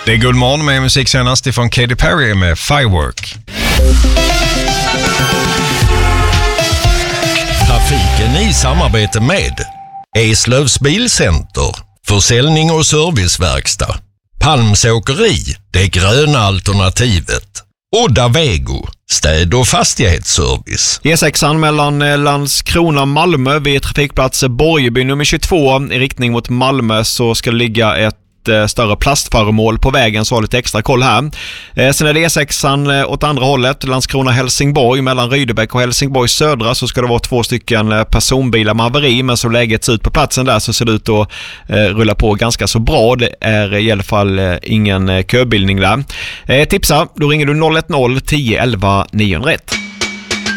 Det är Guldmorgon med musik senast ifrån Katy Perry med Firework. Trafiken i samarbete med Eslövs Bilcenter, försäljning och serviceverkstad. Palms åkeri, det gröna alternativet. Odda Vego, städ- och fastighetsservice. E6 mellan Landskrona och Malmö vid trafikplats Borgeby nummer 22 i riktning mot Malmö, så ska det ligga ett större plastföremål på vägen, så har lite extra koll här. Sen är det E6 åt andra hållet, Landskrona-Helsingborg mellan Rydebäck och Helsingborg södra, så ska det vara 2 stycken personbilar med haveri, men så läget ser ut på platsen där så ser det ut att rulla på ganska så bra. Det är i alla fall ingen köbildning där. Tipsa, då ringer du 010 11 901.